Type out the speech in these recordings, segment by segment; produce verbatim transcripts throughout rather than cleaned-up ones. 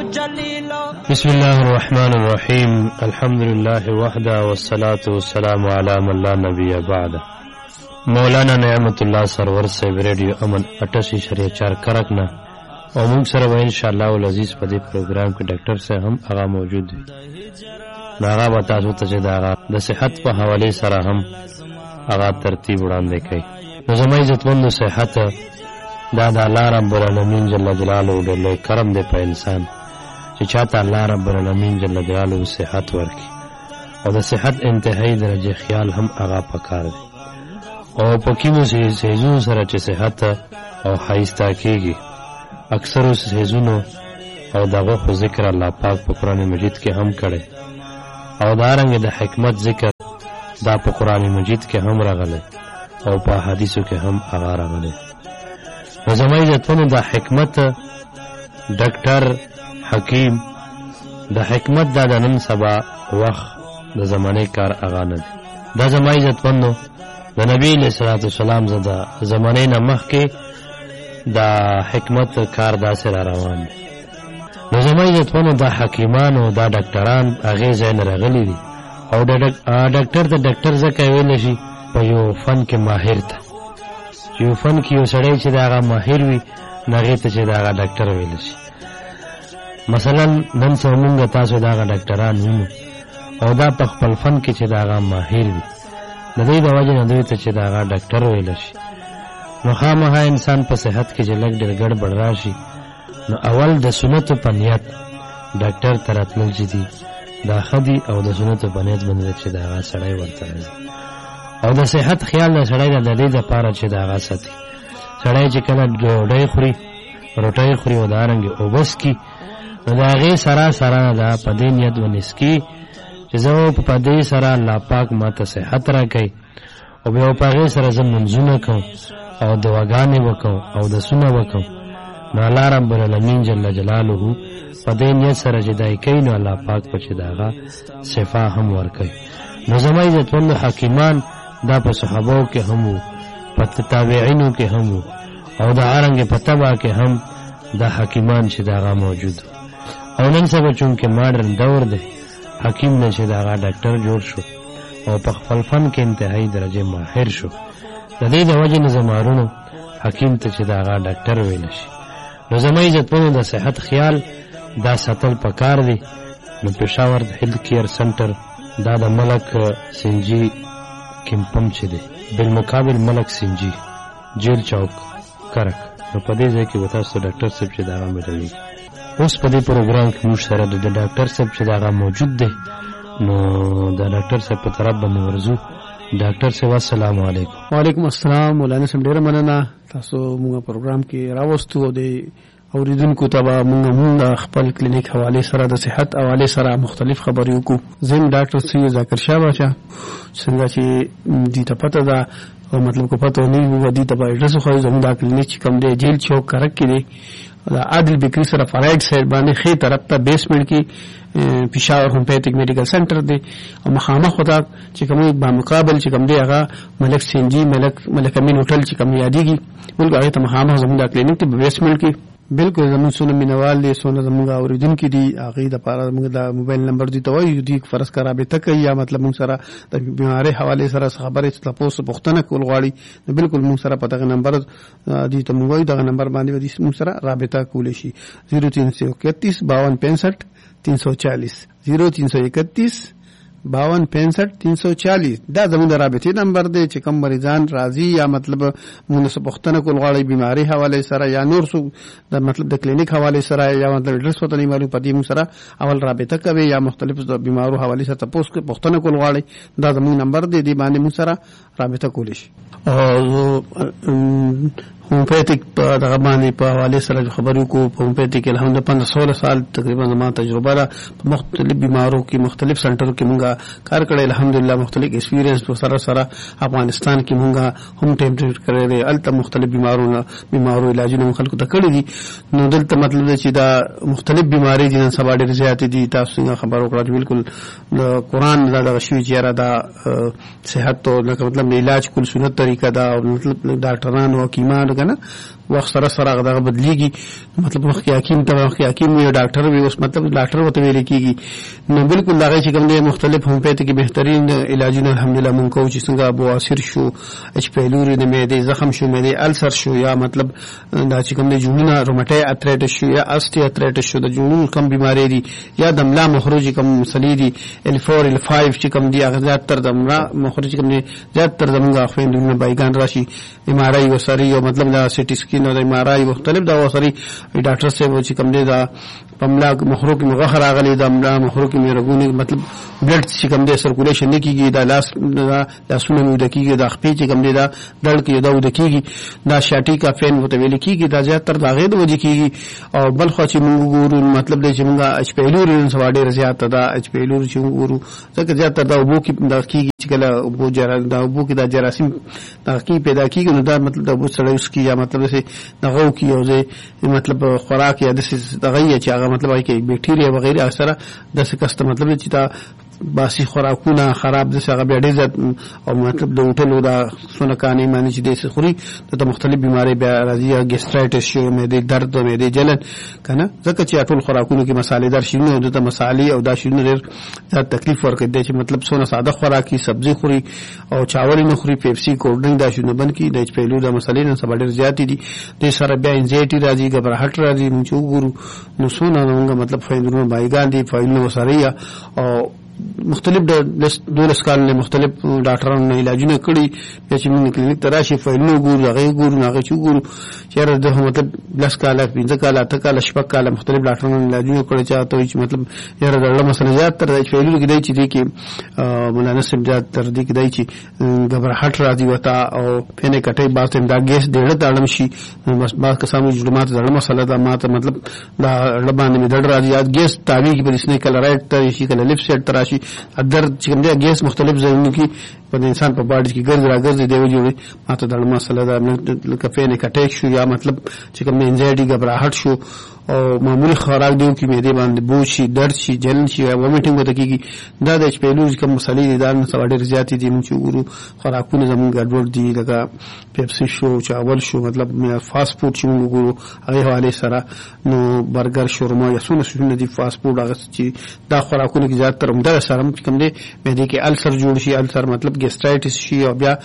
بسم الله الرحمن الرحيم الحمد لله وحده والصلاة والسلام على من لا نبي بعده. مولانا نعمت الله سرور صاحب ریڈیو امن اٹھاسی شریعہ چار کرکنا اور موږ سره به ان شاء الله العزیز په دې پروګرام کې ډاکټر صاحب هم هغه موجود وي. هغه به تاسو ته چې دا د صحت په حواله سره هم هغه ترتیب وړاندې کوي. نو زموږ عزتمند صحت دا د الله رب العالمین جل جلاله د لوی کرم دی په انسان چې چاته الله رب العالمین جل جلاله صحت ورکړي او د صحت انتهایی درجه خیال هم هغه پکار دی. او په کومو سيزونو سره چې صحت او خایسته کېږي اکثر سيزونو او دغه خو ذکر الله پاک په قران مجید کې هم کړي او دارنګ د حکمت ذکر دا په قران مجید کې هم راغلی او په حدیثو کې هم هغه راغلی. نو زموږ عزتمنو د حکمت ډاکټر حکیم د حکمت دا د نن سبا وخت د زمانه کار هغه نه دی. دا زموږ عزتمنو د نبی علیہ الصلوۃ والسلام زده زمانه نه مخکې د حکمت کار داسې را روان دی. نو زموږ عزتمنو د حکیمانو دا ډاکټران هغه ځای نه راغلي دي او د ډاکټر د ډاکټر ځکه ویل شي په یو فن کې ماهر ته چې یو فن کې یو سړی چې دا هغه ماهر وي هغې ته چې دا هغه ډاکټر ویل شي. مثلا نن څه مونږ تاسو دا هغه ډاکټران وینو او دا په خپل فن کې چې دا هغه ماهر وي د دې د وجې نه دوی ته چې دا هغه ډاکټر ویل شي. نو خامخا انسان په صحت کې چې لږ ډېر ګډوډ راشي نو اول د سنتو په نیت ډاکټر ته راتلل چې دي دا ښه دي او د سنتو په نیت باندې چې دا هغه سړی ورته راځي او د صحت خیال د سړی د دې دپاره چې دا هغه ساتي. سړی چې کله ډوډۍ خوري روټۍ خوري او دارنګې اوبه څکي نو د هغې سره سره دا په دې نیت ونسکي چې زه په دې سره الله پاک ماته صحت راکوي او بیا په هغې سره زه منځونه کوم او دعاګانې وکړم او دسونه وکړم نو الله رب العالمین جل جلاله په دې نیت سره چې دا یې کوي نو الله پاک په چې د هغه شفا هم ورکوي. نو زما عزتمندو حکیمان دا په صحابو کې هم وو په تابعینو کې هم وو او د هرنګې په تبع کې هم دا حکیمان چې د هغه موجود او نن سبا چونکې ماډرن دور دی حکیم نه چې د هغه ډاکټر جوړ شو او په خپل فن کې انتهایی درجه ماهر شو د دې د وجې نه زمارونو حکیم ته چې د هغه ډاکټر ویل شي. نو زما عزتمنو د صحت خیال دا ساتل پکار دی. نو پېښور د هیلث کیر سنټر دا د ملک سنجي کمپم چې دی بالمقابل ملک سنجي جیل چوک کرک نو په دې ځای کې به تاسو ډاکټر صاحب چې د هغه ملوي. اوس په دې پروګرام کې موږ سره د ډاکټر صاحب چې د هغه موجود دی نو د ډاکټر صاحب په طرف باندې ورځو. ډاکټر صاحب السلام علیکم. وعلیکم السلام. مولانا صاحب ډېره مننه تاسو موږ پروګرام کې راوستو او د اوریدونکو ته به موږ موږ خپل کلینیک حواله سره د صحت حواله سره مختلف خبرې وکړو. زم ډاکټر سید ذاکر شاه بچا څنګه چې دې ته پته ده او مطلب کو پته نه وي دې ته به ایډرس خو زموږ د کلینیک چې کوم دی جیل چوک کرک کې دی عادل بکری سره فرایډ سایډ باندې خې طرف ته بیسمنټ کې پېښور هومیوپیتھیک میډیکل سنټر دی او مخامخ خدا چې کوم با مقابل چې کوم دی هغه ملک سنجي ملک ملک امین هوټل چې کوم یادېږي ولګ هغه ته مخامخ زموږ د کلینیک ته بیسمنټ کې بالکل زموږ سونه مینوال دي سونه زموږ اوریدونکو دي هغه د پاره موږ د موبایل نمبر دی ته وایو دي فرض کا رابطه کوي یا مطلب موږ سره د بیماری حواله سره خبرې تاسو پوښتنه کول غواړي بالکل موږ سره په دغه نمبر دی ته موږ وایو دغه نمبر باندې ودی موږ سره رابطه کولی شي صفر تین سو اکتیس باون پینسٹھ تین سو چالیس صفر تین سو اکتیس باون پینسٹھ تین سو چالیس دا زموږ د رابطې نمبر دی چې کوم مریضان راځي یا مطلب موږ څه پوښتنه کول غواړي بیماری حواله سره یا نور څه د مطلب د کلینیک حواله سره یا مطلب ایډرس پته نه معلوم پدې موږ سره اول رابطه کوي یا مختلف د بیمارو حواله سره تاسو کې پوښتنه کول غواړي دا زموږ نمبر دی دی باندې موږ سره رابطه کولی شي. او هومیوپیتھیک په دغه باندې په حواله سره خبرو کو په هومیوپیتھیک الحمدلله پندرہ سولہ سال تقریبا زما تجربه را په مختلف بیمارو کې مختلف سنټرو کې مونږه کار کړی الحمدلله مختلف ایکسپیرینس په سره سره افغانستان کې مونږه هم ټیم ټریټ کړی دی الته مختلف بیمارو بیمارو علاجونه خلکو ته کړی دي. نو دلته مطلب دی چې دا مختلف بیماری دي نن سبا ډېرې زیاتې دي تاسو څنګه خبر وکړه بالکل د قرآن دا دغه شوي چې یاره دا صحت او مطلب علاج کول سنت طریقه دا مطلب ډاکټرانو حکیمانو کنه وخت سره سره هغه بدلیږي مطلب وخت حکیم ته وخت حکیم یو ډاکټر وي اوس مطلب ډاکټر وته ویل کیږي نو بالکل دغه چې کوم دي مختلف هومیوپیتیک بهترین علاجونه الحمدلله مونږ کوو چې څنګه بواسیر شو اچ پیلوري د معدې زخم شو معدې السر شو یا مطلب دا چې کوم دي جوړونه روماتای ارترایټس شو یا اسټي ارترایټس شو د جوړونو کم بیماری دي یا د ملا مخرج کم مسلې دي ال فور ال فایو چې کوم دي هغه زیات تر د ملا مخرج کوم دي زیات تر زموږه خويندونه بایګان راشي ام ار آی وسري او مطلب دا سی ټي سکین او ام ار آی مختلف دا وسري ډاکټر صاحب چې کوم دي دا پملا مخرو کې مغه راغلي دا ملا مخرو کې میرګونی مطلب بلډ چې کوم دي سرکولیشن نه کیږي دا لاس دا سونه مو د کیږي دا خپې چې کوم دي دا دړ کې دا ود کیږي دا شاټي کا فین وته ویل کیږي دا زیات تر دا غید وځي کیږي او بل خو چې موږ ګورو مطلب دی چې موږ اچ پیلوري سواډي رضایت دا اچ پیلوري چې موږ ګورو ځکه زیات تر دا وبو کې دا کیږي چې کله وبو جرا دا وبو کې دا جراثیم دا کی پیدا کیږي نو دا مطلب دا وبو سره اوس کی یا مطلب چې دغه کی او زه مطلب خوراک یا د دغه چې هغه مطلب هي کې بیکټیریا وغیرہ سره د څه کست مطلب چې دا باسي خوراکونه خراب د څنګه بیا ډیر او مطلب د هوټلو دا سونکانی معنی چې د خوري د مختلف بیماری بیا راځي ګیسټرایټس شو معدې درد او معدې جلن کنه ځکه چې ټول خوراکونو کې مصالحه دار شي نو د مصالحې او دا شینو ډیر زیات تکلیف ورکړي د چې مطلب سونه ساده خوراکي سبزي خوري او چاول نه خوري پیپسي کولډ ډرینګ دا شینو بن کې د پیلو د مصالحې نه سبا ډیر زیات دي د سره بیا انزایټي راځي غبرهټ راځي موږ وګورو نو سونه موږ مطلب فایندونو بایګان دي فایلونو وسریا او مختلف دولس کال مختلف ډاکټرانو علاجونه کړي چې موږ کلینیک ته راشي فایلونه ګورو هغه ګورو هغه چې ګورو چې د مطلب لس کال پنځه کال اته کال شپږ کال مختلف ډاکټرانو علاجونه کړي چې ته مطلب یاره د مسله زیات تر د فایلونو کې دی چې دی کې مولانا صاحب زیات تر دی کې دی چې غبرهټ راځي وتا او پنه کټي باسه دا ګیس ډېر تاړم شي بس با کسانو جوړمات د مسله دا ماته مطلب دا لبانه می ډډ راځي ګیس تاوی کې په اسنه کله رائټ ته شي کله لیفټ سایډ ته راشي ادر چې کوم دی ګیس مختلف ځایونو کې په انسان په باډي کې ګرځي راګرځي دی وجوړي ماته د مسله دا کفه نه کټیک شو یا مطلب چې کوم انزایټي غبرهټ شو او معمولی خوراک دیو کې معده باندې بوج شي درد شي جلن شي او ومیټینګ وته کیږي دا د پیلوز کوم مسلې دي دا نه سواډر زیاتې دي موږ وګورو خوراکونه زموږ ګډوډ دي لکه پیپسي شو چاول شو مطلب فاست فود چې موږ وګورو هغه حواله سره نو برګر شورما یا څونه څونه دي فاست فود هغه چې دا خوراکونه کې زیات تر عمده سره کوم دي معده کې السر جوړ شي السر مطلب ګیسټرایټس شي او بیا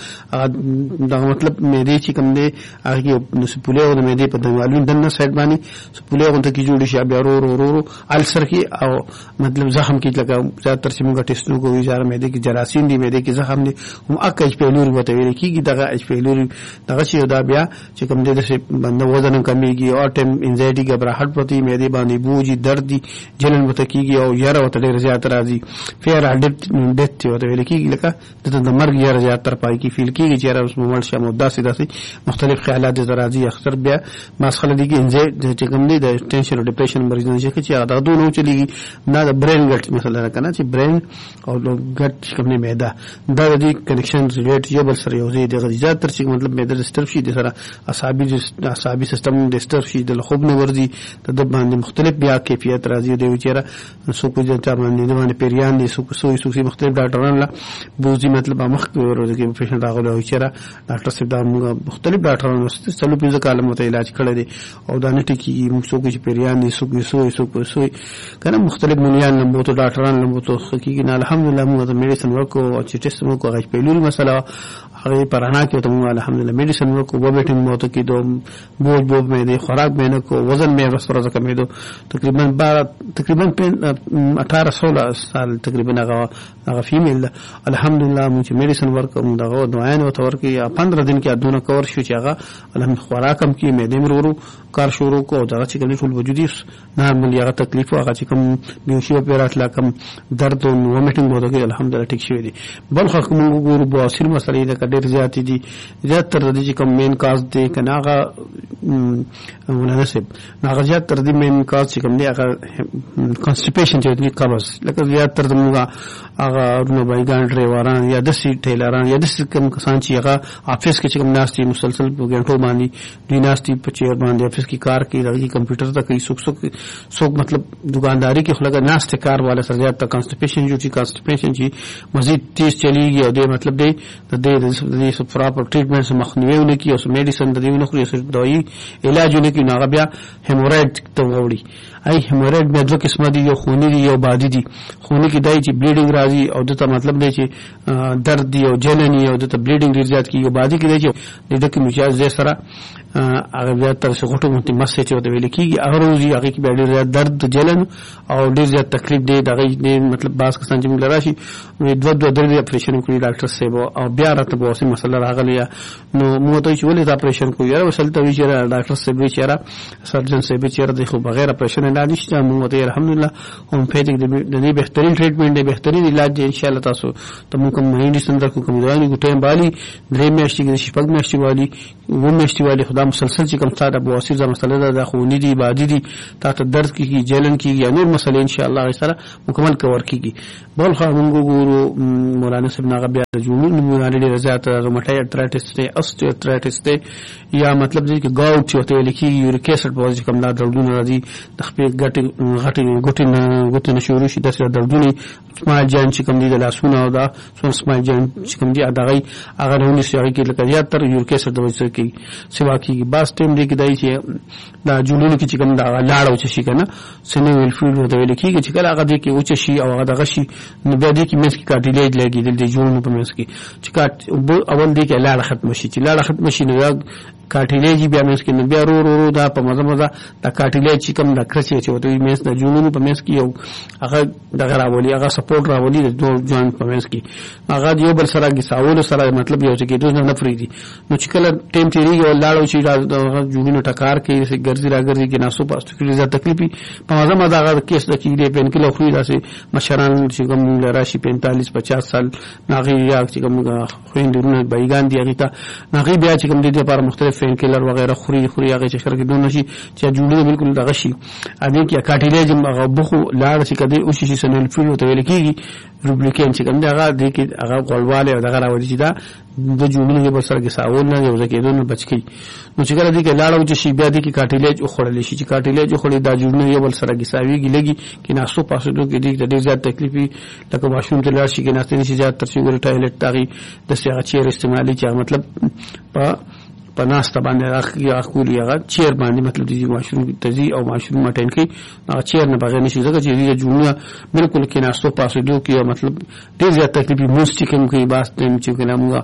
دا مطلب معده چې کوم دي هغه نو سپوله او د معده په دیوالونو دنه سایډ باندې سپوله غونډه کې جوړ شي بیا ورو ورو السر کې او مطلب زخم کې لګا زیات تر چې موږ ټیسټونو کوو ځار معده کې جراثیم دي معده کې زخم دي هم اکه اچ پیلوري وته ویل کېږي دغه اچ پیلوري دغه چې دا بیا چې کوم دي د بنده وزن کمیږي او ټیم انزایټي غبرهټ پرتی معده باندې بوجي درد دي جلن وته کېږي او یاره وته ډیر زیات راځي فیر اډټ ډیت وته ویل کېږي لکه د مرګ یاره زیات تر پای کې فیل کېږي چې اوس موږ شمو داسې داسې مختلف خیالات د راځي اکثر بیا مسخله دي کې انزایټي چې کوم دي د ټینشن او ډیپریشن مریضان چې هغه دا دوه نو چلیږي دا د برین ګټ مثلا کنه چې برین او ګټ کوم نه معده دا د کنیکشن ریلیټ یو بل سره یو ځای د غذات تر چې مطلب معده ډسټرب شي د سره اعصابي اعصابي سیستم ډسټرب شي د خوب نه ورځي د باندې مختلف بیا کیفیت راځي د وچره سو کو ځان باندې باندې پیریان دي سو سو سو مختلف ډاکټران لا بوزي مطلب مخ ورته کې پیشنټ راغلی او چیرې ډاکټر صاحب دا مختلف ډاکټرانو واستې څلو پنځه کال مو ته علاج کړی دی او دا نټي کې موږ څوک چې پیریان دي څوک سوې څوک سوې کنه مختلف مونیان لمبو ته ډاکټران لمبو ته حقیقي نه الحمدلله موږ د میډیسن ورکو او چې ټیسټ مو کوه په لول مسله هغه پرانا کې ته موږ الحمدلله میډیسن ورکو وبټینګ مو ته کې دوم بوج بوج مې دي خوراک مې نه کو وزن مې ورسره کمې دو تقریبا بارہ تقریبا اٹھارہ سولہ سال تقریبا هغه هغه فیمیل الحمدلله موږ میډیسن ورکو موږ دغه دوايان او تور کې پندرہ دن کې ادونه کور شو چې هغه الحمدلله خوراکم کې مې دې مرورو کار شروع کو دغه چې کله ټول وجودي نارمل هغه تکلیف هغه چې کوم بیوشي پیرات لا کوم درد او ومیټینګ وته کې الحمدلله ټیک شوی دي بل خلک موږ ګورو بواسیر مسلې د ډېر زیات دي زیات تر دې چې کوم مین کاز دی کنه هغه مناسب هغه زیات تر دې مین کاز چې کوم دی هغه کانسټیپیشن چې دی قبض لکه زیات تر دې هغه نو بایګان ډرایوران یا د سی ټیلران یا د کوم کسان چې هغه افیس کې چې کوم ناشتي مسلسل په ګنټو باندې دوی ناشتي په چیر باندې افیس کې کار کوي راځي کمپیوټر ته کوي څوک څوک څوک مطلب دکانداری کې خلک ناشته کار والا سره زیات کانسټیپیشن جو چې کانسټیپیشن چې مزید تیز چلیږي او د مطلب دی د دې د دې پراپر ټریټمنټ مخنیوي ونکړي او میډیسن د دې ونخوري او دوايي علاج ونکړي نو هغه بیا هیمورایډ ته وړي. ای هیمورایډ بیا دوه قسمه دي، یو خوني دي یو بادي دي. خوني کې دای چې بلیډینګ راځي او دته مطلب دی چې درد دی او جلنی او دته بلیډینګ ډیر زیات کیږي. بادي کې دی چې د دې کې مجاز دې سره هغه بیا تر څو غټو مونږ مسه چې وته ویل کیږي هغه روزي هغه کې بیا ډیر زیات درد جلن او ډیر زیات تکلیف دی. دغه مطلب باز کسان چې موږ لراشي وي دوه دوه درې اپریشن کوي ډاکټر صاحب او بیا راته به اوسه مسله راغلی نو موږ ته چې ولې اپریشن کوي یا وسل ته وی چې ډاکټر صاحب وی چې سرجن صاحب چې د خو بغیر اپریشن علاج نشته. موږ ته الحمدلله هومیوپیتیک د دې بهترین ټریټمنټ دی، بهترین علاج دی. ان شاء الله تاسو ته موږ کوم میډیسن درکو کوم دوايي کو ټایم بالي درې میاشتې کې شپږ میاشتې والی و میاشتې والی خدا مسلسل چې کوم ستاره بواسیر ځم مسله ده خونی دي بادي دي تا ته درد کیږي جلن کیږي یا نور مسله ان شاء الله سره مکمل کور کیږي. بل خو موږ ګورو مولانا صاحب ناغه بیا د جنون مولانا لري رضات روماتایډ ارترایټس ته اوستیو ارترایټس ته یا مطلب دی چې گاوټ چې وته لیکي یوریک اسید په وجه کوم لا دردونه راځي د خپل غټي غټي غټي غټي نشوري شي د سره دردونه سمال جان چې کوم دي د لاسونه او دا سو سمال جان چې کوم دي اداغي هغه نه شي کې لکه یا تر یوریک اسید د وجه کې سوا کې باس ټیم دی کې دای چې دا جنون کې چې کوم دا لاړو چې شي کنه سینویل فلوید وته لیکي چې کله هغه دی کې اوچ شي او هغه دغه شي نو بیا دی کې مس کې کارټیلیج لګي د جنون په مس کې چې کاټ اول دی کې لاړه ختم شي چې لاړه ختم شي نو کارټیلیج بیا مس کې نو بیا رو رو دا په مزه مزه دا کارټیلیج چې کوم د کرچې چې وته مس د جنون په مس کې یو هغه دغه راولي هغه سپورټ راولي د دوه جوائنټ په مس کې هغه یو بل سره کې ساول سره مطلب یو چې کې دوه نه فریدي نو چې کله ټیم تیری یو لاړو چې د جنون ټکار کې چې ګرځي راګرځي کې ناسو پاستو کې زړه تکلیفي په مزه مزه هغه کیس د کې دی پین کې لو خو داسې مشران چې کوم راشي پینتالیس پچاس سال ناغي یا چې کوم خويندونه بایګان دي هغه ته ناغي بیا چې کوم دي لپاره مختلف فین کلر وغیرہ خوري خوري هغه چې خرګ دون شي چې جوړه بالکل دغه شي ا دې کې کارټیلیج هغه بخو لاړ چې کده او شي سنل فیل وته ویل کیږي روبلیکین چې کوم هغه دې کې هغه غولواله او دغه راوړي چې دا د جوړې په سر کې ساول نه یو ځکه دونه بچکی نو چې کله دې کې لاړ او چې شي بیا دې کې کارټیلیج او خړلې شي چې کارټیلیج او خړې دا جوړې یو بل سره کې ساويږي لګي کې ناسو پاسو کې دې د ډېر زیات تکلیفي لکه واشروم ته لاړ شي کې ناشته نشي زیات تر چې ګور ټایلټ تاغي د سیغه چیر استعمالي چې مطلب په پناسته باندې راخي اخولي هغه چیر باندې مطلب دي ماشروم تزي او ماشروم مټین کې هغه چیر نه بغیر نشي ځکه چې دې جوړه بالکل کې ناشته پاسو کې مطلب ډېر زیات تکلیفي موستیکم کې باس تم چې کلامه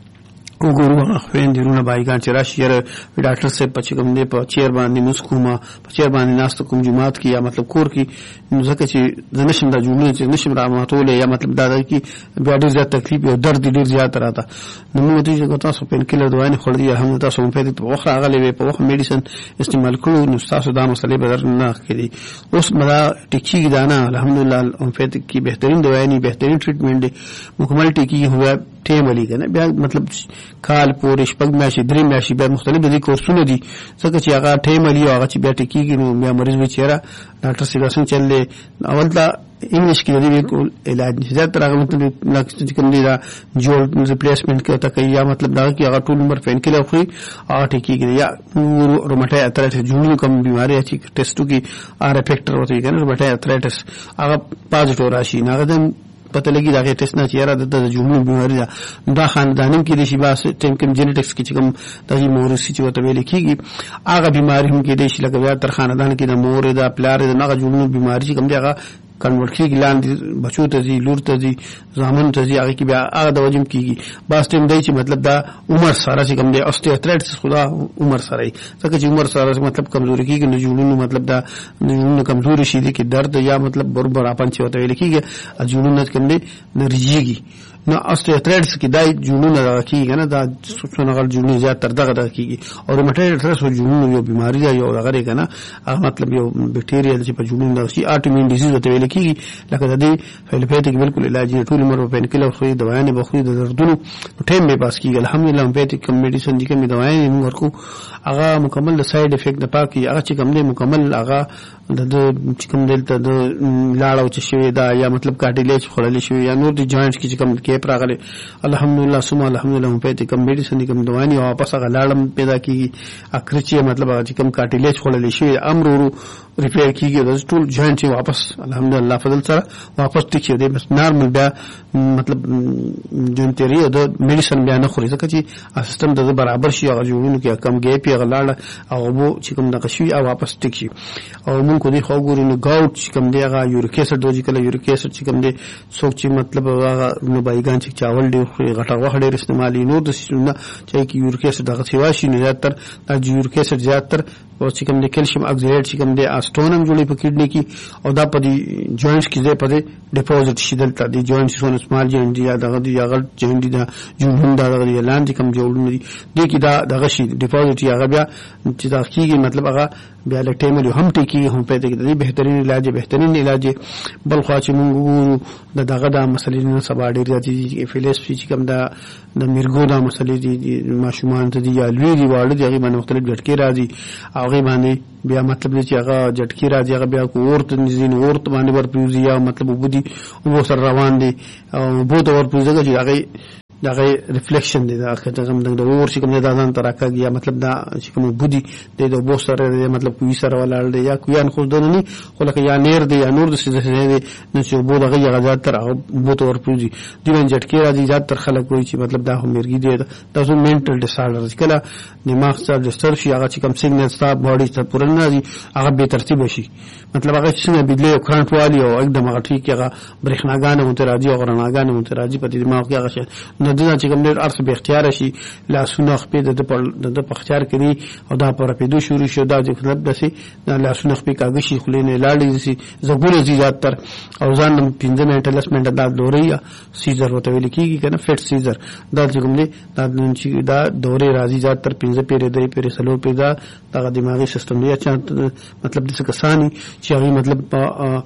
وګورو خويندې رونه بایګان چې راشي یره ډاکټر صاحب په چې کوم دی په چیر باندې مسکوما په چیر باندې ناست کوم جماعت کې یا مطلب کور کې ځکه چې د نشم د جوړې چې نشم را ماتول یا مطلب دا دی کې بیا ډېر زیات تکلیف او درد ډېر زیات راته نو موږ ته چې تاسو پین کیلر دوايي خوري هم تاسو په دې په وخت غلې په وخت میډیسن استعمال کړو نو تاسو دا مسلې بدر نه کړی اوس مدا ټیکی دانا الحمدلله هومیوپیتیک کی بهترین دوايي بهترین ټریټمنټ دی مکمل ټیکی هوا ټیم ولې کنه بیا مطلب کال پورې شپږ میاشتې درې میاشتې بیا مختلف دي کورسونه دي ځکه چې هغه ټیم ولې هغه چې بیا ټیکيږي نو بیا مریض به چیرې ډاکټر سره څنګه چلې اول دا انګلیش کې د بالکل علاج نشي تر هغه مطلب چې کوم دی دا جوړ ریپلیسمنٹ کې تا کوي یا مطلب دا چې هغه ټول عمر پین کې لوي او ټیکيږي یا روماتایډ ارترایټس جوړو کوم بیماری چې ټیسټو کې ار افیکټر وته کنه روماتایډ ارترایټس هغه پازیټیو راشي نه پته لګي دا غي ټیسټ نه چیرې د جوړو بیماری دا دا خاندانم کې د شي باس ټیم کوم جینټکس کې کوم د مورثي چې وته ویل کېږي هغه بیماری هم کې د شي لګوي تر خاندان کې د مور د پلار د نه جوړو بیماری چې کوم دی هغه کنورټ کیږي لاندې بچو ته زی لور ته زی زامن ته زی هغه کې بیا هغه د وجم کیږي باس ټیم دی چې مطلب دا عمر سره چې کوم دی اوستیوارترایټس خدا عمر سره ځکه چې عمر سره مطلب کمزوري کیږي نو جوړونو مطلب دا جوړونو کمزوري شي دي کې درد یا مطلب بربر اپن چې وته ویل کیږي جوړونو کوم دی نرجیږي نو اوستیوارترایټس کې دای جوړونه راکېږي نه دا څونه غل جوړونه زیات تر دغه راکېږي او روماتایډ ارترایټس جوړونه یو بیماری دی یو دغه کنه هغه مطلب یو بکټیریا چې په جوړونه راځي اټومین ډیزیز وته ویل کېږي لکه د دې فیلوپیتیک بالکل علاج یې ټول عمر په پینکلر خو دوايانې به خو د دردونو ټیم به پاس کېږي الحمدلله هومیوپیتیک کوم میډیسن دي کوم دوايانې موږ ورکو هغه مکمل سایډ افیکټ نه پاکي هغه چې کوم دی مکمل هغه د چې کوم دلته د لاړو چې شوی دا یا مطلب کارټیلیج خړلې شوی یا نور د جوائنټس کې چې کوم کې راغلي الحمدلله سم الحمدلله هم په دې کوم میډیسن کوم دواني او واپس هغه لاړم پیدا کیږي اخر چې مطلب چې کوم کارټیلیج خړلې شوی امر ورو ریپیر کیږي د ټول جوائنټ واپس الحمدلله فضل سره واپس ټیک دی بس نارمل بیا مطلب جون تیری د میډیسن بیا نه خوري ځکه چې سیستم د برابر شي هغه جوړونو کې کم ګیپ یې غلاړه او وو چې کوم د قشوي او واپس ټیک شي او مونږ کو دي خو ګورو نو گاوت چې کوم دی هغه یوریک ایسډ دوجی کله یوریک ایسډ چې کوم دی څوک چې مطلب هغه نو بایګان چې چاول دی غټه وخت ډیر استعمالي نو د سونه چې کې یوریک ایسډ دغه سیوا شي نه زیاتر د یوریک ایسډ زیاتر او چې کوم دی کیلشیم اکسایډ چې کوم دی اسټونم جوړي په کډنی کې او دا په دي جوائنټس کې ځای په دي ډیپوزټ شي دلته دي جوائنټس سونه سمال جوائنټ دی یا دغه دی هغه جوائنټ دی دا جوړون دا دغه لاندې کوم جوړون دي دي کې دا دغه شي ډیپوزټ یا هغه بیا چې دا کیږي مطلب هغه بیا له ټیمل هم ټکی هم په دې کې دی بهترین علاج بهترین علاج بل خو چې موږ د دغه د مسلې نه سبا ډیر راځي فیلس چې کوم دا د میرګو دا مسلې دي ماشومان ته دي یا لوی دي واړه دي هغه باندې مختلف جټکي راځي هغه باندې بیا مطلب چې هغه جټکی راځي هغه بیا کوورت نزين ورت باندې ورپوزي یا مطلب وبدي او سر روان دي او بو ته ورپوزي چې هغه دغه ریفلیکشن دی دا که کوم د اور چې کوم د ځان تراکه یا مطلب دا چې کوم بودی د بو سره مطلب کوی سره ولاړ دی یا کویان خو دونه خو لکه یا نیر دی یا نور د څه دی نو چې بو دغه غزاد تر بو تور پوزي دی ون جټکی راځي ځات تر خلک وایي چې مطلب دا هم مرګي دی دا زو مینټل ډیسارډر کله دماغ څخه ډیسټرب شي هغه چې کوم سیګنل ستا باډي ته پورن نه دي هغه به ترتیب شي مطلب هغه څنګه بدلی او کرنٹ والی او एकदम هغه ټیک هغه برېښناګانې متراجي او غرناګانې متراجي په دماغ کې هغه نو دا چې کوم ډېر ارث به اختیار شي لاسونه خپې د د اختیار کړي او دا پر پیدو شروع شو دا چې مطلب دسي لاسونه خپې کاږي شي خلینه لاړې دي زګونه زیات تر او ځان پنځه منټه لس منټه دا دوري سیزر وته ویل کیږي کنه فټ سیزر دا چې کوم دی دا چې دا دوري راځي زیات تر پنځه پیری درې پیری سلو پیدا دا دماغي سیستم دی چې مطلب د څه کسانی چې هغه مطلب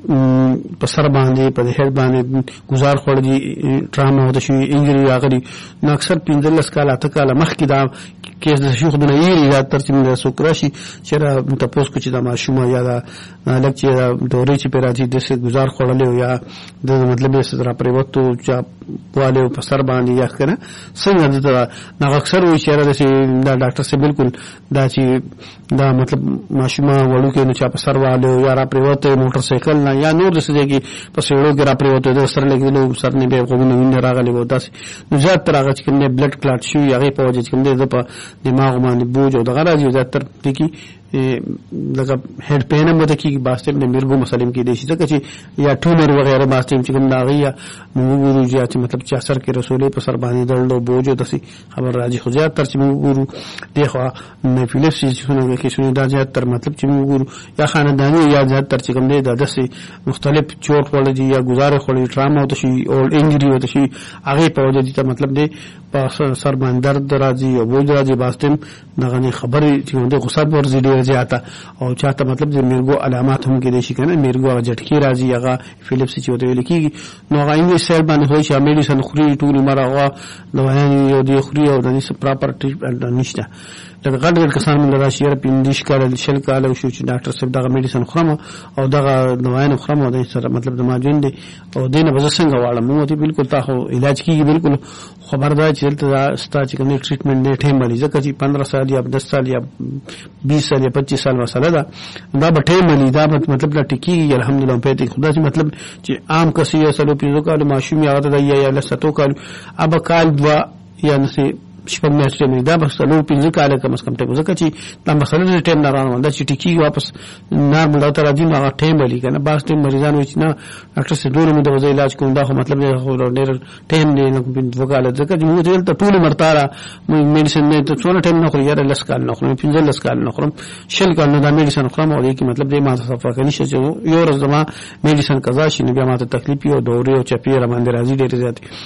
په سر باندې په هډ باندې گزار خور دي ټراما وته شي انجری راغلي نو اکثر پنځلس کال اته کال مخکې دا کیس د شيخ د نيري یا ترتیب د سوکراشي چې را تاسو کو چې دا ماشومه یا دا لکه چې دوري چې پیراځي د څه گزار خورلې یا د مطلب یې سره پریوتو چې والو په سر باندې یا کنه څنګه دا نو اکثر وي چې دا ډاکټر سره بالکل دا چې دا مطلب ماشومه وړو کې نو چې په سر والو یا را پریوته موټر سایکل نه یا نور د څه کې په سیړو کې را پریوته د سر لګیدلو سر نه به غوونه ویني راغلي وو داسې نو زیات تر هغه چې کوم بلډ کلاټ شي هغه په وجه چې کوم دې په دماغ باندې بوج او دغه راځي زیات تر دي کې لکه هډ پین هم وته کې باسته د میرګو مسلم کې دي چې چې یا ټومر وغیرہ باسته چې کوم ناغي یا موږ ګورو چې مطلب چې اثر کې رسولې په سر باندې درلو بوج او داسې خبر راځي خو زیات تر چې موږ ګورو دغه نفیلس چې څنګه کې شنو دا زیات تر مطلب چې موږ ګورو یا خاندانی یا زیات تر چې کوم دي د داسې مختلف چوټ وړي دي یا گزاره خوري ټراما او شي او انجری او شي هغه په وجه دي ته مطلب دی په سر باندې درد راځي او بوج راځي باسته دغه خبرې چې د غصه ورزي ډیر زیاته او چاته مطلب د میرګو علامات هم کې دي شي کنه میرګو جټکی راځي هغه فلیپس چې وته ویل کیږي نو هغه انګلیش سیل باندې هوي چې میډیسن خوري ټول مرغه دوايان یو دی خوري او د دې پراپر ټریټمنټ نشته دا غړ غړ کسان من راشي را پندیش کال شل کال او شو چې ډاکټر صاحب دغه میډیسن خورم او دغه دوايان خورم او د سره مطلب د ماجون دي او دینه بز څنګه واړم مو ته بالکل تاسو علاج کیږي بالکل خبردار چې دلته ستا چې کوم ټریټمنټ نه ټیم ملي ځکه چې پندرہ سال یا دس سال یا بیس سال یا پچیس سال مسله ده دا به ټیم ملي دا مطلب لا ټکی الحمدلله په دې خدای چې مطلب چې عام کسي سلو پیزو کال ماشوم یا د یا له ستو کال اب کال دوا یا نسي شپږ میاشتې مې دا بس نو پنځه کاله کم از کم ټیم ځکه چې دا مسله د ټیم نه روانه ده چې ټکی واپس نارمل او تر دې نو ټیم ولي کنه باس ټیم مریضان وي چې نه ډاکټر سره دوه مې د وځي علاج کوم دا خو مطلب نه خو ډېر ټیم دی نو په وکاله ځکه چې موږ ته ټول مرتاره میډیسن نه ته څونه ټیم نه خو یاره لس کال نه خو پنځه لس کال نه خو شل کال نه دا میډیسن خو مو دی کې مطلب دې ما صفه کوي چې یو ورځ ما میډیسن قضا شي نو بیا ما ته تکلیف یو دوري او چپی را باندې راځي ډېر زیات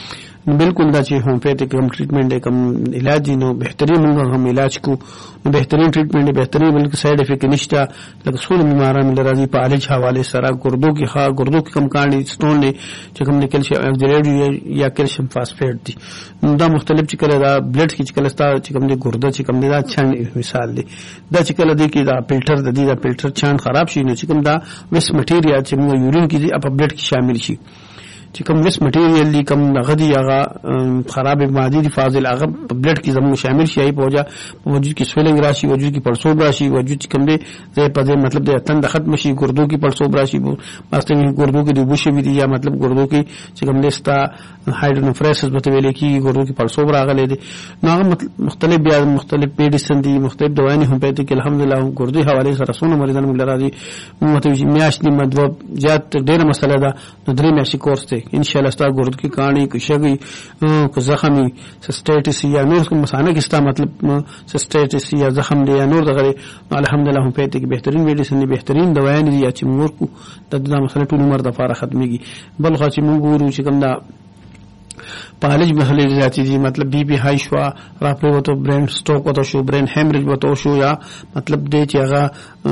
بالکل دا چې هومیوپیتیک کوم ټریټمنټ دی کوم علاج نو بهترین موږ هم علاج کو نو بهترین ټریټمنټ دی بهترین بلکې سایډ افیکټ نشته لکه څو بیماران مل راځي په علاج حواله سره ګردو کې ښه ګردو کې کم کاڼي سټون دی چې کوم د کیلشیم اکسیلیټ یا کیلشیم فاسفیټ دی دا مختلف چې کله دا بلډ کې چې کله ستا چې کوم دی ګرده چې کوم دی دا چاند مثال دی دا چې کله دی کې دا فلټر د دې دا فلټر چاند خراب شي نو چې کوم دا ویس مټیریال چې موږ یورین کې دی په بلډ کې شامل شي چې کوم ویس مټیریال دی کوم غدي هغه خراب مادي دي فاضل هغه په بلډ کې زموږ شامل شي په وجه په وجود کې سویلنګ راشي وجود کې پړسوب راشي وجود چې کوم دی زه په دې مطلب د تند ختم شي ګردو کې پړسوب راشي واسطه ګردو کې د بوشي وي یا مطلب ګردو کې چې کوم لستا هایډرونفریسس بته ویل کی ګردو کې پړسوب راغلي دي نو هغه مختلف بیا مختلف میډیسن دي مختلف دوايانې هم پېته کې الحمدلله ګردو حواله سره سونه مریضان مل راځي مته میاشت نیمه دوه زیات ډېر مسله ده نو درې میاشتې کورس دی ان شاء الله ستا ګرد کی کانی کی شګي کو زخمي سسټایټس یا نور کوم مسانه کې ستا مطلب سسټایټس یا زخم دی یا نور دغه الحمدلله هم پېته کې بهترین میډیسن دي بهترین دوايانې دي چې موږ کو د دې مسله ټول عمر د فارغ ختميږي بل خو چې موږ ګورو چې کوم دا پالج محلی زیاتی دي مطلب بی پی های شو راپری وته برین سټروک وته شو برین هیمریج وته شو یا مطلب دې چې هغه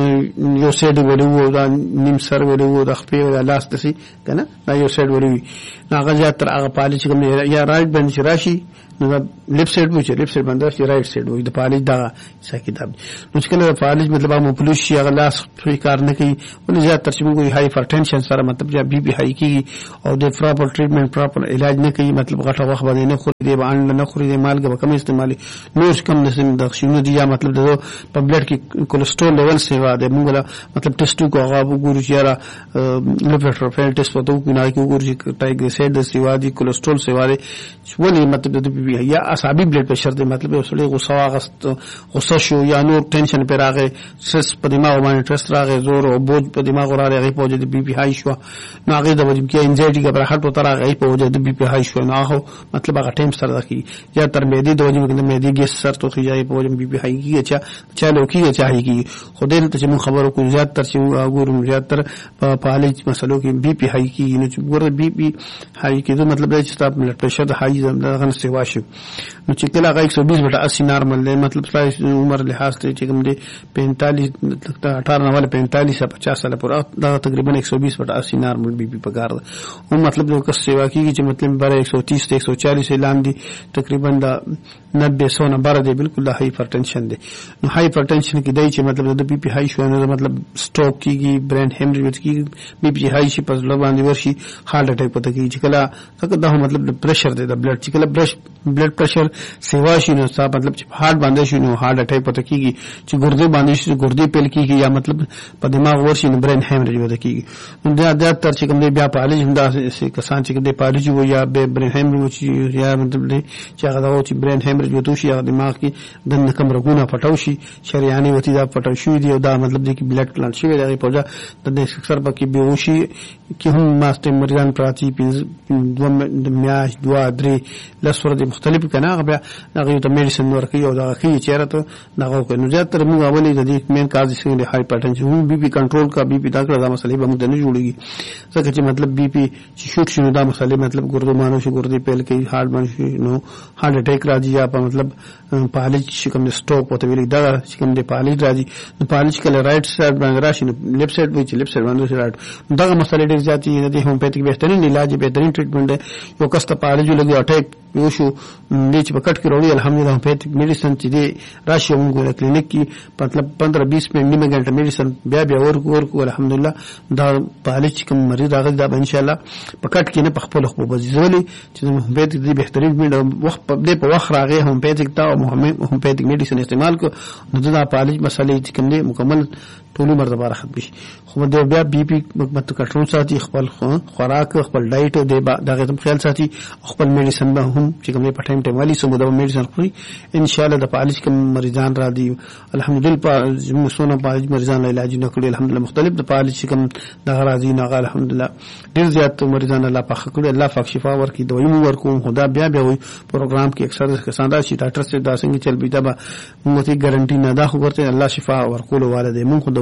یو سایډ ولو دا نیم سر ولو د خپې ولا لاس تسي کنه دا یو سایډ ولوي هغه زیات تر هغه پالج کوم یا رائټ باندې راشي نو لیفټ سایډ وچ لیفټ سایډ باندې شي رائټ سایډ وي د پالج دا څه کتاب نو چې کله پالج مطلب هغه پولیس شي هغه لاس فری کار نه کوي ولې زیات تر چې موږ هایپرټنشن سره مطلب یا بی پی های کی او د پراپر ټریټمنټ پراپر علاج نه کوي مطلب غټه وخت باندې نه خوري دی باندې نه خوري دی مالګه به کم استعمالي نور کم نسیم د شنو دي یا مطلب د په بلډ کې کولیسټرول لیول سیوا دی موږ مطلب ټیسټو کو هغه وګورو چې را لوپټروفیل ټیسټ وته کو نه کې وګورو چې ټایګلیسایډ د سیوا دي کولیسټرول سیوا دی ولې مطلب د بی پی یا اعصابي بلډ پريشر دی مطلب وسړي غوسه واغست غوسه شو یا نور ټینشن پر راغی سټرس په دماغ باندې ټرست راغی زور او بوج په دماغ راغی په وجه د بی پی های شو نو هغه د وجه کې انزایټي غبرهټ وته راغی په وجه د بی پی های شو نو هغه مطلب هغه ټیم سره راکی یا تر مېدی د وجه کې مېدی ګیس سر تو خیای په وجه بی پی های کی اچھا چالو کی چاهي کی خدای ته چې مون خبرو کو زیات تر چې وګورم زیات تر په پالج مسلو کې بی پی های کی نو چې ګور بی پی های کی دا مطلب چې تاسو بلډ پريشر د های زمغه سیوا شي نو چې کله هغه ایک سو بیس بټا اسی نارمل دی مطلب سلای عمر لحاظ ته چې کوم دی پینتالیس تک اٹھارہ والا پینتالیس یا پچاس سال پورې دا تقریبا ایک سو بیس بټا اسی نارمل بی پی پکار ده او مطلب یو کس سیوا کیږي چې مطلب بره ایک سو تیس ایک سو چالیس اعلان دي تقریبا دا نبے سو نه بره دی بالکل د هایپرټنشن دی نو هایپرټنشن کې دی چې مطلب د بی پی های شو نه مطلب سټروک کیږي برین هیمریج کیږي بی پی های شي پس لبان دی ورشي هارت اٹیک پته کیږي چې کله څنګه دا مطلب د پريشر دی د بلډ چې کله بلډ پريشر سیوا شي نو صاحب مطلب چې هارت باندې شي نو هارت اٹیک پته کیږي چې ګردې باندې شي ګردې پیل کیږي یا مطلب په دماغ ورشي نو برین هیمریج وته کیږي نو دا د تر چې کوم دی بیا پالج هم دا کسان چې کوم دی پالج وو یا برین هیمریج یا مطلب دی چې هغه دا چې برین هیمریج وته شي هغه دماغ کې د نکم رګونه پټاو شي شریاني وتی دا پټاو شي دی او دا مطلب دی چې بلډ کلان شي دی په ځا د دې اکثر پکې بیهوشي کې هم ماسته مریضان پراتی دوه میاش دوه درې لسور دي مختلف کنه هغه هغه ته میډیسن ورکي او دا کوي چیرې ته دغه کوي نو زیات تر موږ اولي د دې مین کاز څنګه دی هایپرټنشن بی پی کنټرول کا بی پی دا کړه دا مسلې به موږ نه جوړيږي ځکه چې مطلب بی پی چې شوټ شنو دا مسلې مطلب ګردو مانو شي ګردې پیل کوي هارت باندې نو هارت اٹیک راځي یا په مطلب پالج چې کوم سټروک وته ویل دا چې کوم دی پالج راځي نو پالج کله رائټ سایډ باندې راشي نو لیفټ سایډ وي چې لیفټ سایډ باندې رائټ دغه مسلې ډېر زیاتې دي هومیوپیتیک بهترین علاج بهترین ټریټمنټ دی یو کس ته پالج لګي اٹیک یو شو دې چې پکټ کې وروړي الحمدلله هومیوپیتیک میډیسن چې دی راشي موږ کلینیک کې مطلب پندرہ بیس منټ نیمه غنټه میډیسن بیا بیا ورکو ورکو الحمدلله دا پالج کوم مریض راغلی دا ان شاء الله پکټ کې نه په خپل خو بزولي چې هومیوپیتیک دی بهترین میډ وخت په دې په وخت راغی هومیوپیتیک تا هومیوپیتیک میډیسن استعمال کو نو دا پالج مسلې چې کوم دی مکمل ټول عمر د بار ختم شي خو د بیا بی پی مت کنټرول ساتي خپل خوراک خپل ډایټ دی دا غوښتم خیال ساتي خپل میډیسن به هم چې کوم په ټایم ټایم والی سمو د میډیسن خوري ان شاء الله د پالج کوم مریضان را دي الحمدلله په مسونه پالج مریضان علاج نه کړی الحمدلله مختلف د پالج کوم د غراضی نه الحمدلله ډیر زیات مریضان الله پاک کړی الله پاک شفا ورکړي دوی مو ورکوم خدا بیا بیا وي پروګرام کې اکثر کسان راشي ډاکټر سے دا څنګه چل بیتا به موږ ته ګارانټي نه دا خو ورته الله شفا ورکول والده مونږ خو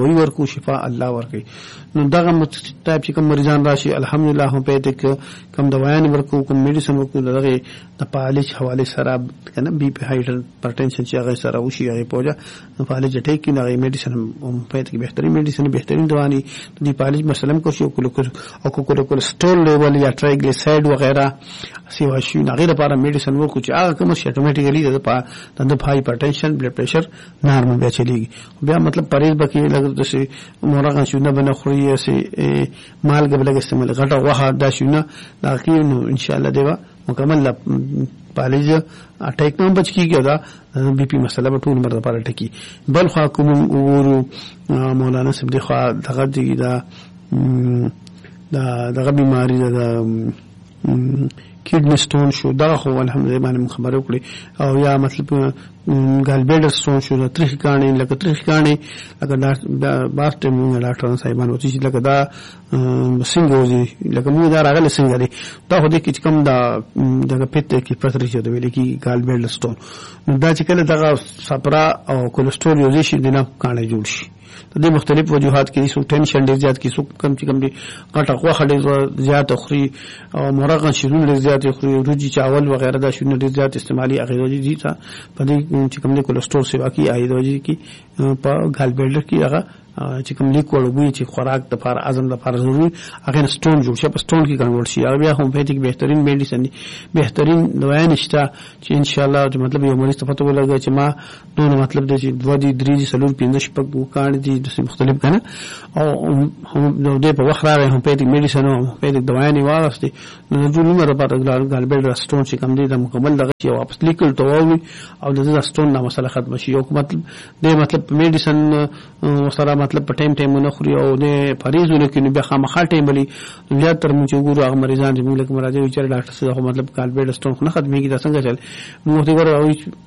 دوايي ورکو شفا الله ورکي. نو دغه ټایپ چې کوم مریضان راشي الحمدلله هم په دې کوم دوايان ورکو کوم میډیسن ورکو دغه د پالج حواله سره کنه بي پي هایپرټنشن چې هغه سره وشي هغه پوجا پالج ټیک کې هغه میډیسن هم په دې بهترین میډیسن بهترین دواني د پالج مثلا کو شي او کو کولیسټرول لیول یا ټرایګلیسراید وغیرہ سی واشي هغه لپاره میډیسن ورکو چې هغه کوم شي اتوماتیکلی د د هایپرټنشن بلډ پريشر نارمل بیا چلیږي. بیا مطلب پرهیز بکی لګ د شي مرغه شونه بنه خوري سي مالګه بلګ استعمال غټه وها دا شونه دا کې نو ان شاء الله دیوا مکمل پالج اٹیک نو بچ کیږي دا بي پي مسله په ټول عمر لپاره ټکی. بل خو کوم وګورو مولانا صاحب دی خو دغه دی دا دا دغه بیماری دا کیډنی سټون شو دا خو الحمدلله باندې خبرو کړې او یا مطلب ګال بیډر سټون شو دا تریخ کانې لکه تریخ کانې لکه دا باسته موږ ډاکټر صاحبانو چې لکه دا څنګه وځي لکه موږ دا راغله څنګه دی دا خو دې کې کم دا دغه پته کې پتر شي دا ویل کې ګال بیډر سټون دا چې کله دغه صفرا او کولیسټرول یو شي دنه کانې جوړ شي د مختلف وجوهات کې سو ټینشن ډیر زیات کې سو کم چې کم دي غټه غوخه ډیر زیات خوري او مرغه شیرون ډیر زیات خوري روجي چاول وغیرہ دا شونه ډیر زیات استعمالي هغه وجې دي په دې چې کم دي کولیسټرول سیوا کې آی وجې کې په ګال بیډر کې هغه چې کوم لیکوړ وي چې خوراک د لپاره اعظم د لپاره ضروري هغه سټون جوړ شي په سټون کې کنورټ شي او بیا هومیوپیتیک بهترین میډیسن بهترین دوايان نشته چې ان شاء الله چې مطلب یو مریض ته پته ولګي چې ما دونه مطلب د چې دوه دي درې دي سلور پنځه شپږ وکړ دي د مختلف کنه او هم د په وخت راغی هومیوپیتیک میډیسن او هومیوپیتیک دوايان واغستې نو د ټول عمر لپاره ګال بیډر سټون چې کوم دي د مکمل دغه چې واپس لیکل تووي او د سټون نه مسله ختم شي او مطلب د مطلب میډیسن سره مطلب په ټیم ټیم نه خوري او نه فریضونه کې نه بیا خامخا ټیم بلی زیات تر موږ وګورو هغه مریضان چې موږ لکه مراجع وچر ډاکټر سره مطلب ګال بیډر سټون نه ختميږي دا څنګه چل موږ ته ګورو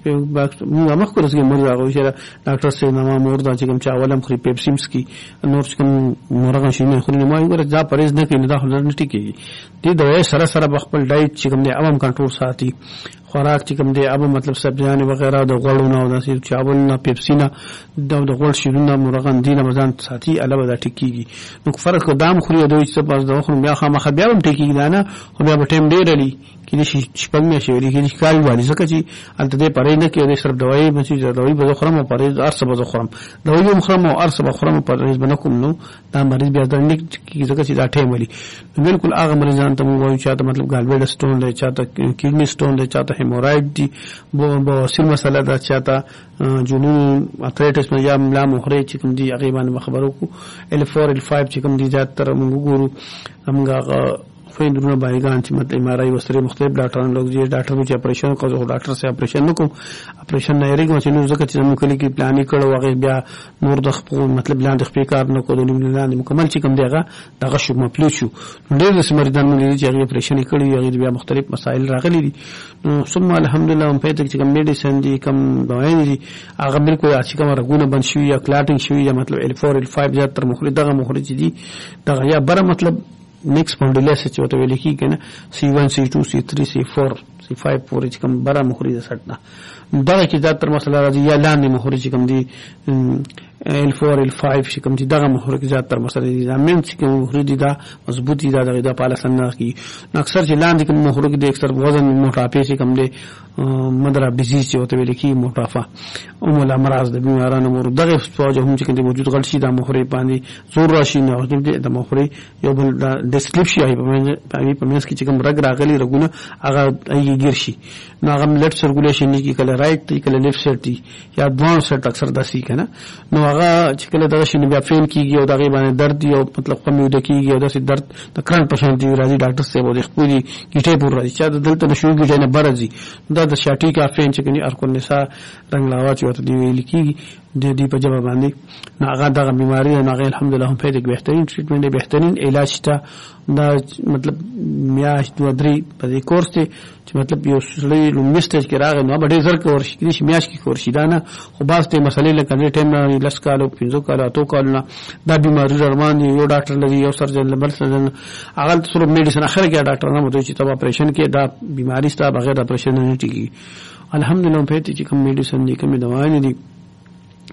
موږ مخ کورس کې مرزا او چې ډاکټر سره نو مردا چې کوم چا ولم خوري پیپسیمس کی نور چې کوم مرغه شي نه خوري نو ما وګورم دا فریض نه کوي دا خلل نه ټیکي دي دا سره سره خپل ډایټ چې کوم دی عوام کنټرول ساتي خوراک چې کوم دی ابو مطلب سبزیان وغیرہ د غوړونو او د چاول نه پیپسینا د غوړ شیرونه مرغان دینه مزان ساتي علاوه د ټیکيږي نو فرق دام خوري دوی څه پاس د خو بیا خامخ بیا هم ټیکيږي دا نه خو بیا په ټیم ډیر لري کې شي شپږ مې شي لري کې کال والی ځکه چې انت دې پرې نه کې د صرف دوايي بچي دوايي به خورم او پرې ارسه به خورم دوايي مخرم او ارسه به خورم پرې به نه کوم نو دا مریض بیا د نیک کې ځکه چې دا ټیم ولي بالکل هغه مریضان ته مو وایي چې مطلب ګال بیډر سټون دی چاته کډنی سټون دی چاته هیمورایډ دی بواسیر مسله دا چاته جنون اتریټس مې یا ملا مخري چې کوم دی هغه باندې خبرو کو ال فور ال فایو چې کوم دی زیات تر موږ ګورو همغه فیندونه بایگان چې مطلب ام ار آی وسره مختلف ډاکټران لوګ دي ډاکټر چې اپریشن کوي ډاکټر سره اپریشن نکوم اپریشن نه لري چې نو ځکه چې موږ کلی کې پلان کړو هغه بیا نور د خپل مطلب لاندې خپل کار نه کوو نو لاندې مکمل چې کوم دیغه دغه شو مپلو شو ډېر د سمریدان مونږ چې هغه اپریشن کړی هغه بیا مختلف مسائل راغلي دي نو ثم الحمدلله هم پېته چې کوم میډیسن دي کوم دوايي دي هغه بالکل چې کوم رګونه بند شوی یا کلاټینګ شوی یا مطلب ال فور ال فایو زیات تر مخرج دغه مخرج دي دغه یا بره مطلب مکس پونډلیس چې وته ویل کی کنه سی ون سی ټو سی تھری سی فور سی فایو پورې چې کوم بره مخرج سټنا دغه کې زیات تر مسله راځي یا لاندې مخرج کوم دي ال فور ال فایو چې کوم دي دغه مخرج زیات تر مسله دي زمين چې کوم مخرج دي دا مضبوط دي دا دغه په اړه سننه کی اکثر چې لاندې کوم مخرج دي اکثر وزن موټاپې چې کوم دي مدرا ډیزیز چې وته ویل کی موټافه او مل امراض د بیمارانو مور دغه فوج هم چې کوم موجود غلط شي د مخرج باندې زور راشي نه د مخرج یو بل ډیسکلیپ شي په پمنس کې چې کوم رګ راغلي رګونه هغه ای ګیر شي نو هغه لټ سرکولیشن نه کی کله رائټ دی کله لیفټ سایډ دی یا دوه سایډ اکثر داسي کنه نو هغه چې کله دغه شي بیا فین کیږي او دغه باندې درد دی او مطلب کوم یو د کیږي او داسې درد د کرنٹ پېشنټ دی راځي ډاکټر صاحب د خپل کیټه پور راځي چې دلته نشو کیږي نه برځي دا د شاټي کا فین چې کني ارکو نساء رنگ لاوا چې وته دی ویل کیږي د دې په جواب باندې نه هغه دغه بیماری نه هغه الحمدلله هم پیدا بهترین ټریټمنټ بهترین علاج ته دا مطلب میاش دوه درې په دې کورس ته چې مطلب یو سړی لومستیج کې راغی نو به ډېر زر کې ورشي کې میاش کې کورشي دا نه خو باز ته مسلې لکه دې ټیم نه لس کالو پنځو کالو اتو کالو نه دا بیماری روان دي یو ډاکټر لري یو سرجن بل سرجن هغه سره میډیسن اخر کې ډاکټر نه مو چې تب اپریشن کې دا بیماری ستا بغیر اپریشن نه ټیږي الحمدلله په دې چې کوم میډیسن دي کوم دوايي دي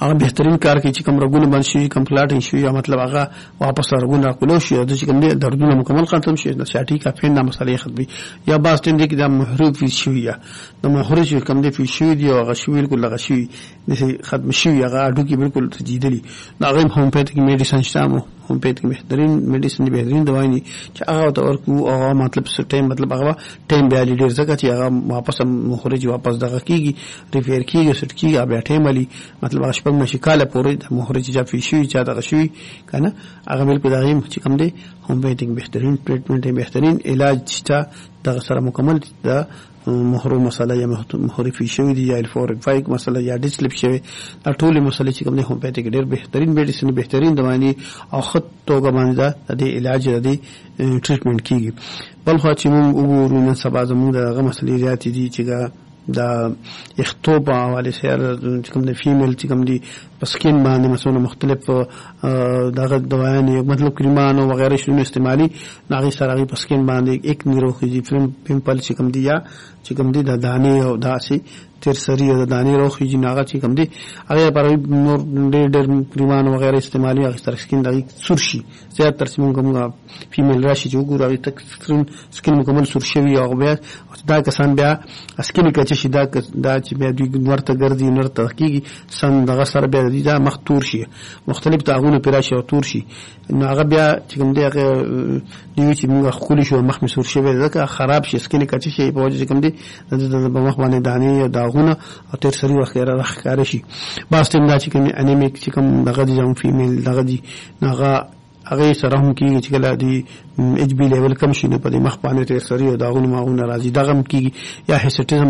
هغه بهترین کار کوي چې کوم رګونه بند شي کوم فلاټ شي یا مطلب هغه واپس رګونه راکولو شي د چې کوم دردونه مکمل ختم شي د ساټي کافین د مسلې ختمي یا باز ټیم دي کې د محروف فی شي یا د محروف کوم دي فی شي دی او غشوی بالکل غشوی د ختم شي هغه اډو کې بالکل تجدیدلی دا غیم هومپیتیک میډیسن شامو هومپیتیک بهترین میډیسن بهترین دوايي نه چې هغه تور کو او مطلب ټیم مطلب هغه ټیم بیا لیډر زکه چې هغه واپس مخرج واپس دغه کیږي ریپیر کیږي سټ کیږي بیا ټیم علي مطلب هغه شپږ مشکاله پورې د مخرج جا فی شي چې دغه شي کنه هغه بالکل دغه چې کوم دی هومپیتیک بهترین ټریټمنټ بهترین علاج چې دغه سره مکمل د مخرو مسله یا مخرفي شوی دی یا الفورفایک مسله یا ډیسلیپ شوی دا ټول مسله چې کوم نه هومپیتیک ډېر بهترین میډیسن بهترین دواني او خط توګه باندې د علاج د ټریټمنټ کیږي بل خو چې موږ وګورو نن سبا زموږ دغه مسلې زیات دي چې دا اختوب حواله سره چې کوم د فیمیل چې کوم دي پسکین باندې مثلا مختلف دغه دوايان مطلب کریمان او وغیرہ شنو استعمالي ناغي سره غي پسکین باندې یک نیروخي فلم پمپل چې کوم دي یا چې کوم دي د دانې او داسي تیر سری د دانې روخي جناغه چې کوم دي هغه پر نور ډېر ډېر کریمان او وغیرہ استعمالي هغه سره سکین دغه سرشي زیات تر سیمون کوم فیمیل راشي چې وګورئ تک سکین مکمل سرشوي او بیا دا کسان بیا سکین کې چې دا دا چې بیا دوی ورته ګرځي نرته کیږي سم دغه سره بیا دا مختور شي مختلف تعاون پیراشي او تور شي نو هغه بیا چې کوم دی هغه دی چې موږ خولي شو مخ مسور شي ځکه خراب شي سکین کې شي په وجه کوم دی د مخ باندې دانې او داغونه او تیر سری وخیره راخاره شي باز تم دا چې کوم انیمیک چې کوم دغه دي جام فیمیل دغه دي هغه هغه سره هم کیږي چې کله دی ایچ بی لیول کم شي نه په مخ باندې تیر سری او داغونه ماغونه راځي دغه کیږي یا هیسټیزم